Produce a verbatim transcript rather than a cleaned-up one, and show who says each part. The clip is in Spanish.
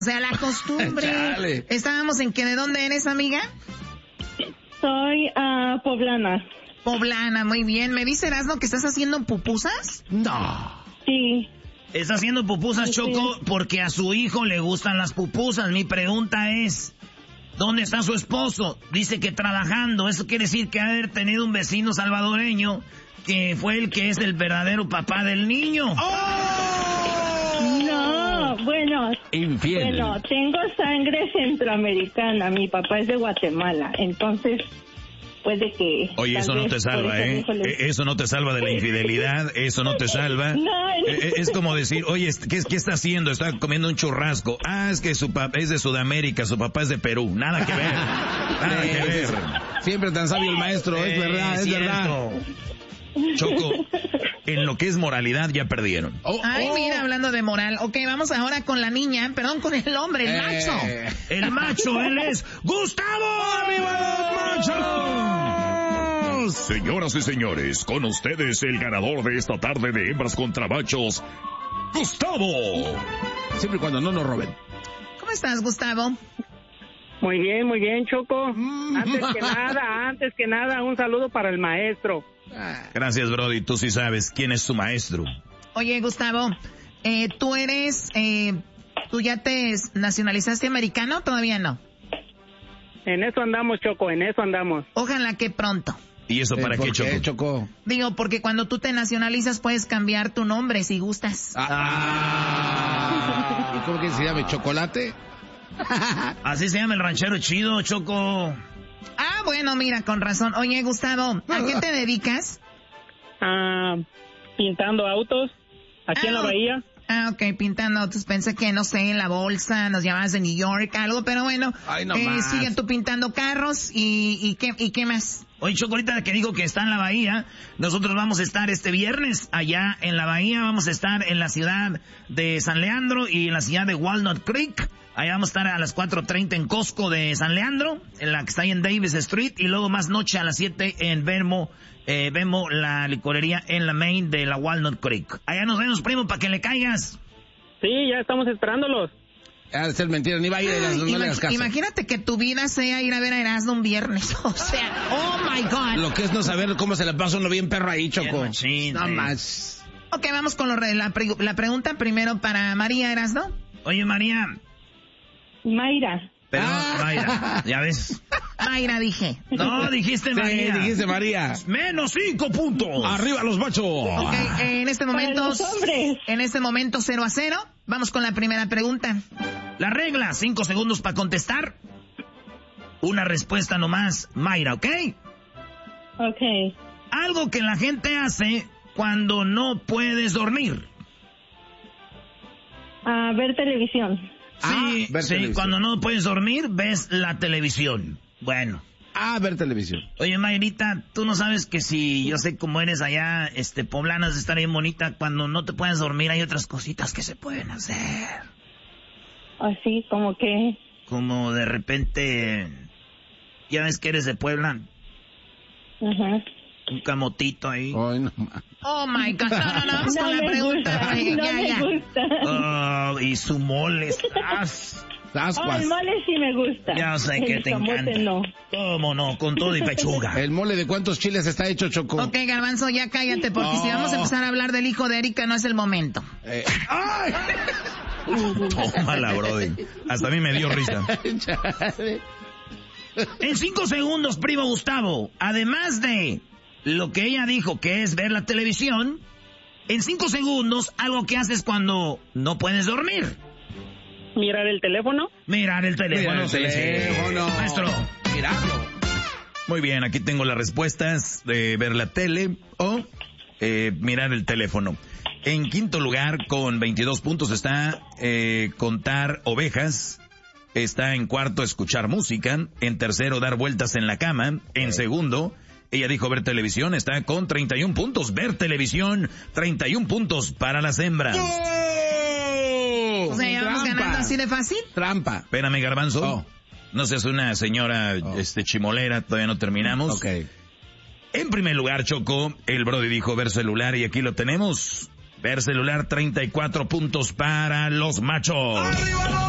Speaker 1: O sea, la costumbre. Estábamos en que, ¿de dónde eres, amiga?
Speaker 2: Soy uh, poblana.
Speaker 1: Poblana, muy bien. ¿Me dice Erasmo que estás haciendo pupusas?
Speaker 3: No.
Speaker 2: Sí.
Speaker 4: Está haciendo pupusas, sí, Choco, porque a su hijo le gustan las pupusas. Mi pregunta es, ¿dónde está su esposo? Dice que trabajando. Eso quiere decir que ha de haber tenido un vecino salvadoreño que fue el que es el verdadero papá del niño.
Speaker 2: ¡Oh! No, bueno.
Speaker 3: Infiel.
Speaker 2: Bueno, tengo sangre centroamericana. Mi papá es de Guatemala, entonces puede que...
Speaker 5: Oye, eso no te salva, ¿eh? Le... Eso no te salva de la infidelidad, eso no te salva.
Speaker 2: No, no.
Speaker 5: Es como decir, oye, ¿qué, ¿qué está haciendo? Está comiendo un churrasco. Ah, es que su papá es de Sudamérica, su papá es de Perú. Nada que ver, nada que ver.
Speaker 3: Siempre tan sabio el maestro, eh, es verdad, es
Speaker 5: cierto.
Speaker 3: verdad.
Speaker 5: Choco, en lo que es moralidad ya perdieron.
Speaker 1: Oh, Ay, oh. Mira, hablando de moral. Ok, vamos ahora con la niña, perdón, con el hombre, el eh. macho.
Speaker 4: El macho, él es Gustavo.
Speaker 5: ¡Arriba los machos!
Speaker 6: Señoras y señores, con ustedes el ganador de esta tarde de hembras contra machos, Gustavo.
Speaker 3: Siempre y cuando no nos roben.
Speaker 1: ¿Cómo estás, Gustavo?
Speaker 7: Muy bien, muy bien, Choco. Antes que nada, antes que nada, un saludo para el maestro.
Speaker 5: Gracias, Brody. Tú sí sabes quién es su maestro.
Speaker 1: Oye, Gustavo, eh, tú eres, eh, ¿tú ya te nacionalizaste americano o todavía no?
Speaker 7: En eso andamos, Choco, en eso andamos.
Speaker 1: Ojalá que pronto.
Speaker 5: ¿Y eso para
Speaker 3: eh,
Speaker 5: qué,
Speaker 3: qué,
Speaker 5: Choco?
Speaker 3: Choco?
Speaker 1: Digo, porque cuando tú te nacionalizas puedes cambiar tu nombre si gustas.
Speaker 3: Ah. ¿Y cómo que se llama? ¿Chocolate?
Speaker 4: Así se llama el ranchero chido, Choco.
Speaker 1: Ah, bueno, mira, con razón. Oye, Gustavo, ¿a qué te dedicas?
Speaker 7: Ah, pintando autos, aquí ah, en la bahía.
Speaker 1: Ah, ok, pintando autos. Pensé que, no sé, en la bolsa, nos llamabas de New York, algo, pero bueno.
Speaker 3: Ay, no
Speaker 1: eh,
Speaker 3: más.
Speaker 1: Siguen tú pintando carros y, y, ¿qué, y qué más?
Speaker 4: Oye, Choco, ahorita que digo que está en la bahía, nosotros vamos a estar este viernes allá en la bahía, vamos a estar en la ciudad de San Leandro y en la ciudad de Walnut Creek. Allá vamos a estar a las cuatro treinta en Costco de San Leandro, en la que está ahí en Davis Street, y luego más noche a las siete en Vermo, eh, Vemo, la licorería en la main de la Walnut Creek. Allá nos vemos, primo, para que le caigas.
Speaker 7: Sí, ya estamos esperándolos.
Speaker 3: Ha de ser mentira, ni va a ir a Erasmo, no le hagas caso.
Speaker 1: Imagínate que tu vida sea ir a ver a Erasmo un viernes, o sea, oh my God.
Speaker 3: Lo que es no saber cómo se le pasa uno bien perro ahí, Choco.
Speaker 4: Machín,
Speaker 3: no
Speaker 4: eh.
Speaker 3: más.
Speaker 1: Ok, vamos con lo re, la, pre, la pregunta primero para María, Erasmo.
Speaker 4: Oye, María.
Speaker 2: Mayra.
Speaker 4: Pero, ah. Mayra, ya ves.
Speaker 1: Mayra dije.
Speaker 4: No, dijiste María.
Speaker 3: Sí, dijiste María.
Speaker 4: Menos cinco puntos.
Speaker 3: Arriba los machos.
Speaker 1: Ok, en este momento, en este momento cero a cero. Vamos con la primera pregunta.
Speaker 4: La regla, cinco segundos para contestar. Una respuesta nomás, Mayra, ¿ok?
Speaker 2: Ok.
Speaker 4: Algo que la gente hace cuando no puedes dormir.
Speaker 2: Uh, ver televisión.
Speaker 4: Sí,
Speaker 3: ah, ver
Speaker 4: sí,
Speaker 3: televisión.
Speaker 4: Cuando no puedes dormir, ves la televisión. Bueno.
Speaker 3: Ah, ver televisión.
Speaker 4: Oye, Mayrita, tú no sabes que si yo sé cómo eres allá, este, poblanas de estar bien bonita, cuando no te puedes dormir hay otras cositas que se pueden hacer.
Speaker 2: Así, como que...
Speaker 4: Como de repente, ya ves que eres de Puebla.
Speaker 2: Ajá. Uh-huh.
Speaker 4: Un camotito ahí.
Speaker 3: Ay, no,
Speaker 1: oh my God, no, no, no, vamos
Speaker 2: no
Speaker 1: con la pregunta.
Speaker 2: Gusta,
Speaker 1: Ay,
Speaker 2: no
Speaker 1: ya,
Speaker 2: me
Speaker 1: ya.
Speaker 2: gusta.
Speaker 4: Oh, y su mole. As,
Speaker 2: oh, el mole sí me gusta.
Speaker 4: Ya sé
Speaker 2: el
Speaker 4: que te encanta.
Speaker 2: No.
Speaker 4: ¿Cómo no? Con todo y pechuga.
Speaker 3: ¿El mole de cuántos chiles está hecho, Choco?
Speaker 1: Ok, Garbanzo, ya cállate, porque oh. si vamos a empezar a hablar del hijo de Erika, no es el momento.
Speaker 3: Eh. ¡Ay!
Speaker 5: Tómala, brody. Hasta a mí me dio risa.
Speaker 4: En cinco segundos, primo Gustavo, además de lo que ella dijo que es ver la televisión, en cinco segundos, algo que haces cuando no puedes dormir.
Speaker 7: ¿Mirar el teléfono?
Speaker 4: Mirar el teléfono.
Speaker 3: Mirar el
Speaker 4: sí,
Speaker 3: teléfono.
Speaker 4: Sí. Maestro.
Speaker 3: Mirarlo.
Speaker 5: Muy bien, aquí tengo las respuestas de ver la tele o eh, mirar el teléfono. En quinto lugar, con veintidós puntos, está eh, contar ovejas. Está en cuarto, escuchar música. En tercero, dar vueltas en la cama. En segundo, ella dijo ver televisión. Está con treinta y un puntos. Ver televisión, treinta y un puntos para las hembras.
Speaker 3: ¡Oh!
Speaker 1: O sea, ¿ya vamos ganando así de fácil?
Speaker 3: Trampa.
Speaker 5: Espérame, Garbanzo.
Speaker 3: Oh.
Speaker 5: No seas una señora oh. este chimolera, todavía no terminamos.
Speaker 3: Ok.
Speaker 5: En primer lugar, Choco, el Brody dijo ver celular y aquí lo tenemos. Ver celular, treinta y cuatro puntos para los machos.
Speaker 3: ¡Arriba!